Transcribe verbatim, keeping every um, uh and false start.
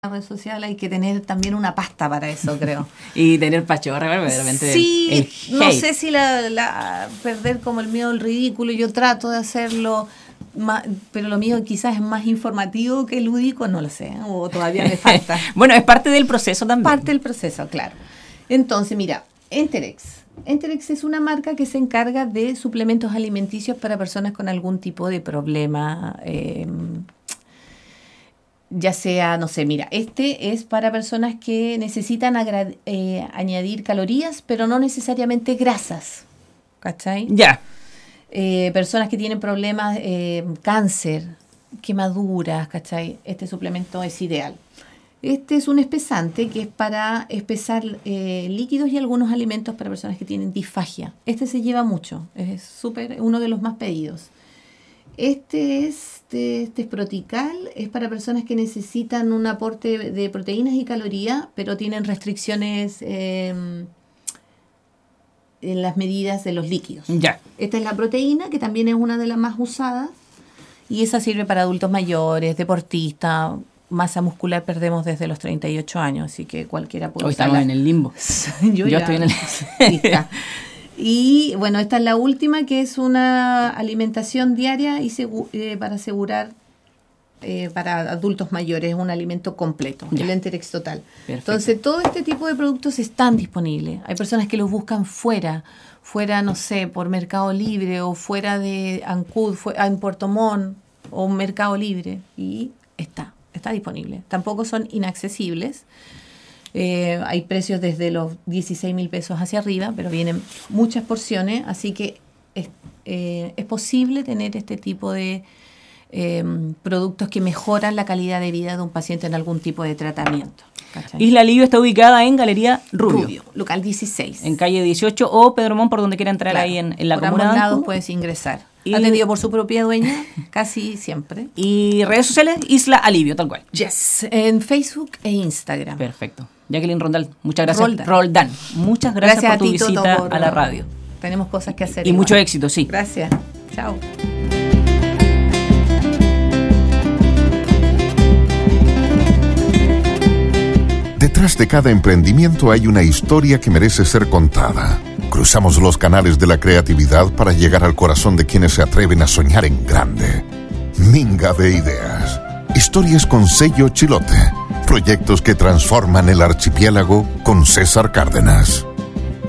la red social hay que tener también una pasta para eso, creo. Y tener pachorra, verdaderamente. Sí, el no hate. sé si la, la perder como el miedo al ridículo. Yo trato de hacerlo, más, pero lo mío quizás es más informativo que lúdico, no lo sé, o todavía me falta. Bueno, es parte del proceso también. Parte del proceso, claro. Entonces, mira, Enterex. Enterex es una marca que se encarga de suplementos alimenticios para personas con algún tipo de problema, eh, ya sea, no sé, mira, este es para personas que necesitan agra- eh, añadir calorías, pero no necesariamente grasas, ¿cachai? Ya. Eh, personas que tienen problemas, eh, cáncer, quemaduras, ¿cachai? Este suplemento es ideal. Este es un espesante que es para espesar eh, líquidos y algunos alimentos para personas que tienen disfagia. Este se lleva mucho, es súper, uno de los más pedidos. Este es, este, este es Protical, es para personas que necesitan un aporte de proteínas y calorías, pero tienen restricciones eh, en las medidas de los líquidos. Ya. Esta es la proteína, que también es una de las más usadas, y esa sirve para adultos mayores, deportistas. Masa muscular perdemos desde los treinta y ocho años, así que cualquiera puede Hoy usarla. estamos en el limbo. Yo, Yo ya, estoy en el... lista. Y bueno, esta es la última, que es una alimentación diaria y segu- eh, para asegurar eh, para adultos mayores un alimento completo, Ya. el Enterex Total. Perfecto. Entonces, todo este tipo de productos están disponibles. Hay personas que los buscan fuera, fuera, no sé, por Mercado Libre o fuera de Ancud, fue, en Puerto Montt o Mercado Libre, y está. Está disponible. Tampoco son inaccesibles. Eh, hay precios desde los dieciséis mil pesos hacia arriba, pero vienen muchas porciones, así que es, eh, es posible tener este tipo de eh, productos que mejoran la calidad de vida de un paciente en algún tipo de tratamiento. ¿Cachai? Isla Alivio está ubicada en Galería Rubio, Rubio, local dieciséis. en calle dieciocho o Pedro Montt, por donde quiera entrar, Claro, ahí en, en la por comuna ambos de lados Ancud. puedes ingresar. Y- Atendido por su propia dueña, casi siempre. Y redes sociales, Isla Alivio, tal cual. Yes, en Facebook e Instagram. Perfecto. Jacqueline Rondal, muchas gracias. Roldán. Roldán, muchas gracias, Gracias a por tu ti, Toto, visita por- a la radio. Tenemos cosas que hacer. Y igual. mucho éxito, sí. Gracias. Chao. Detrás de cada emprendimiento hay una historia que merece ser contada. Cruzamos los canales de la creatividad para llegar al corazón de quienes se atreven a soñar en grande. Minga de ideas. Historias con sello Chilote. Proyectos que transforman el archipiélago con César Cárdenas.